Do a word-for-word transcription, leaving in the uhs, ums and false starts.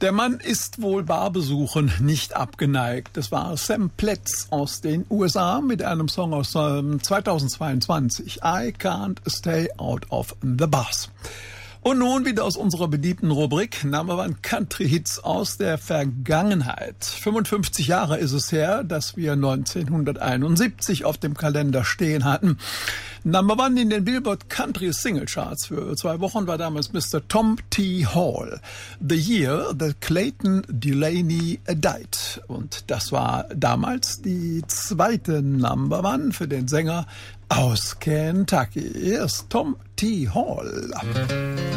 Der Mann ist wohl Barbesuchen nicht abgeneigt. Das war Sam Pletz aus den U S A mit einem Song aus ähm, zweitausendzweiundzwanzig. I Can't Stay Out of the Bars. Und nun wieder aus unserer beliebten Rubrik Number One Country Hits aus der Vergangenheit. fünfundfünfzig Jahre ist es her, dass wir neunzehnhunderteinundsiebzig auf dem Kalender stehen hatten. Number One in den Billboard Country Single Charts für zwei Wochen war damals Mister Tom T. Hall. The Year That Clayton Delaney Died. Und das war damals die zweite Number One für den Sänger aus Kentucky. Hier ist Tom T. Hall.